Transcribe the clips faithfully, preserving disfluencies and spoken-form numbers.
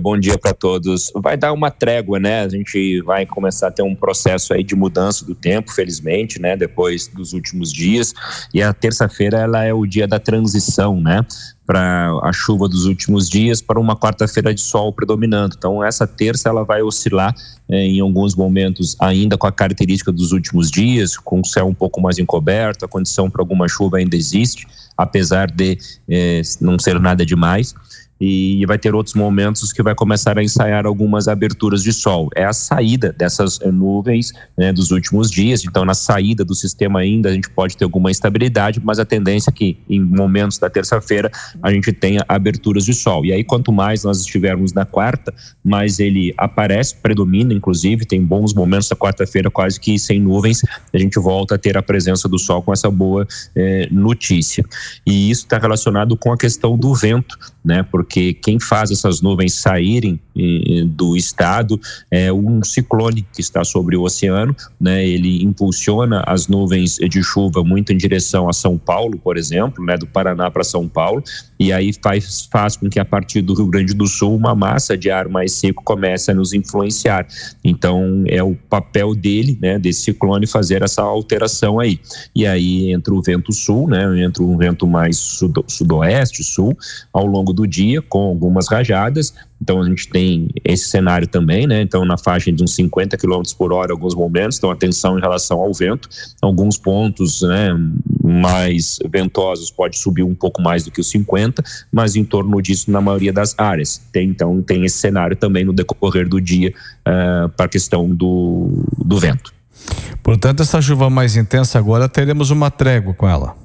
bom dia para todos. Vai dar uma trégua, né? A gente vai começar a ter um processo aí de mudança do tempo, felizmente, né? Depois dos últimos dias. E a terça-feira, ela é o dia da transição, né? Para a chuva dos últimos dias para uma quarta-feira de sol predominando. Então, essa terça ela vai oscilar eh, em alguns momentos ainda com a característica dos últimos dias, com o céu um pouco mais encoberto, a condição para alguma chuva ainda existe, apesar de eh, não ser nada demais. E vai ter outros momentos que vai começar a ensaiar algumas aberturas de sol. É a saída dessas nuvens, né, dos últimos dias. Então, na saída do sistema ainda a gente pode ter alguma instabilidade, mas a tendência é que em momentos da terça-feira a gente tenha aberturas de sol. E aí, quanto mais nós estivermos na quarta, mais ele aparece, predomina, inclusive, tem bons momentos da quarta-feira quase que sem nuvens, a gente volta a ter a presença do sol com essa boa eh, notícia. E isso está relacionado com a questão do vento, né? Porque quem faz essas nuvens saírem eh, do estado é um ciclone que está sobre o oceano, né? Ele impulsiona as nuvens de chuva muito em direção a São Paulo, por exemplo, né? Do Paraná para São Paulo, e aí faz, faz com que a partir do Rio Grande do Sul uma massa de ar mais seco comece a nos influenciar. Então é o papel dele, né? Desse ciclone fazer essa alteração aí. E aí entra o vento sul, né? Entra um vento mais sudo, sudoeste, sul, ao longo do dia, com algumas rajadas. Então a gente tem esse cenário também, né? Então na faixa de uns cinquenta quilômetros por hora em alguns momentos, então atenção em relação ao vento. Alguns pontos, né, mais ventosos pode subir um pouco mais do que os cinquenta, mas em torno disso na maioria das áreas. Tem, então tem esse cenário também no decorrer do dia uh, para a questão do, do vento. Portanto, essa chuva mais intensa agora teremos uma trégua com ela.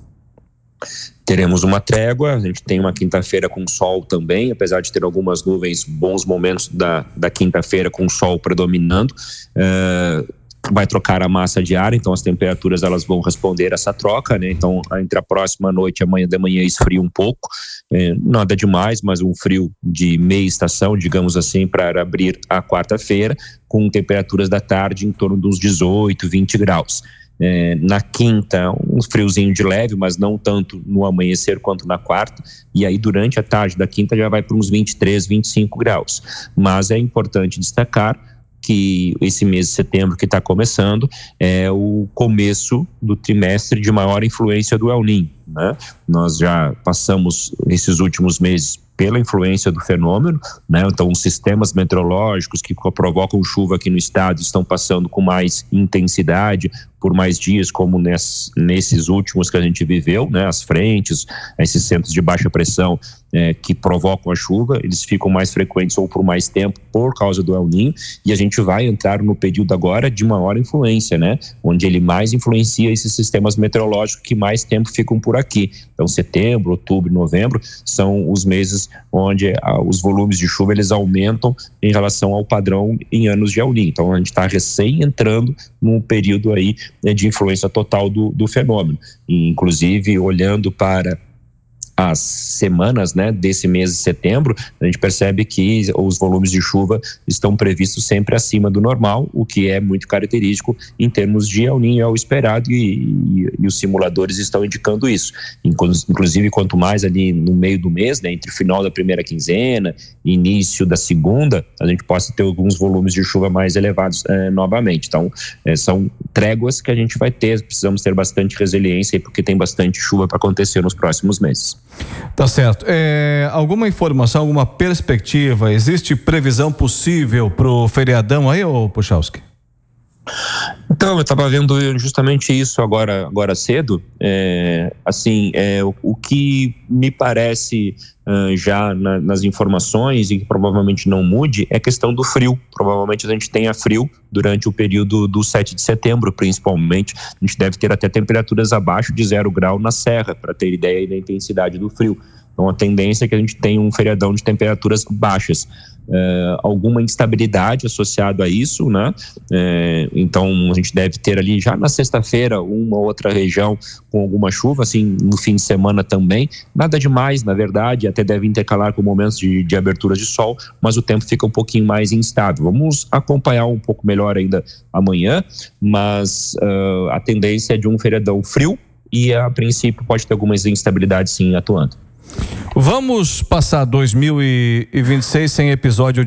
Teremos uma trégua, a gente tem uma quinta-feira com sol também, apesar de ter algumas nuvens, bons momentos da, da quinta-feira com sol predominando. Uh, vai trocar a massa de ar, então as temperaturas elas vão responder a essa troca, né? Então entre a próxima noite e amanhã de manhã esfria um pouco, é, nada demais, mas um frio de meia estação, digamos assim, para abrir a quarta-feira, com temperaturas da tarde em torno dos dezoito, vinte graus. É, na quinta, um friozinho de leve, mas não tanto no amanhecer quanto na quarta, e aí durante a tarde da quinta já vai para uns vinte e três, vinte e cinco graus. Mas é importante destacar que esse mês de setembro que está começando é o começo do trimestre de maior influência do El Niño, né? Nós já passamos esses últimos meses pela influência do fenômeno, né? Então os sistemas meteorológicos que provocam chuva aqui no estado estão passando com mais intensidade por mais dias, como ness, nesses últimos que a gente viveu, né? As frentes, esses centros de baixa pressão é, que provocam a chuva, eles ficam mais frequentes ou por mais tempo por causa do El Niño, e a gente vai entrar no período agora de maior influência, né? Onde ele mais influencia esses sistemas meteorológicos que mais tempo ficam por aqui. Então setembro, outubro, novembro são os meses onde ah, os volumes de chuva eles aumentam em relação ao padrão em anos de El Niño. Então a gente está recém entrando num período aí, né, de influência total do, do fenômeno. E, inclusive olhando para as semanas, né, desse mês de setembro, a gente percebe que os volumes de chuva estão previstos sempre acima do normal, o que é muito característico em termos de El Niño, é o esperado, e, e, e os simuladores estão indicando isso. Inclusive, quanto mais ali no meio do mês, né, entre o final da primeira quinzena e início da segunda, a gente possa ter alguns volumes de chuva mais elevados eh, novamente. Então, eh, são tréguas que a gente vai ter, precisamos ter bastante resiliência, porque tem bastante chuva para acontecer nos próximos meses. Tá certo. É, alguma informação, alguma perspectiva? Existe previsão possível pro feriadão aí, ô Puchalski? Então, eu estava vendo justamente isso agora, agora cedo. É, assim, é, o, o que me parece uh, já na, nas informações, e que provavelmente não mude, é a questão do frio. Provavelmente a gente tenha frio durante o período do sete de setembro, principalmente. A gente deve ter até temperaturas abaixo de zero grau na serra, para ter ideia da intensidade do frio. Então a tendência é que a gente tenha um feriadão de temperaturas baixas. Uh, alguma instabilidade associada a isso, né? Uh, então a gente deve ter ali já na sexta-feira uma outra região com alguma chuva, assim, no fim de semana também. Nada demais, na verdade, até deve intercalar com momentos de, de abertura de sol, mas o tempo fica um pouquinho mais instável. Vamos acompanhar um pouco melhor ainda amanhã, mas uh, a tendência é de um feriadão frio e a princípio pode ter algumas instabilidades sim atuando. Vamos passar dois mil e vinte e seis sem episódio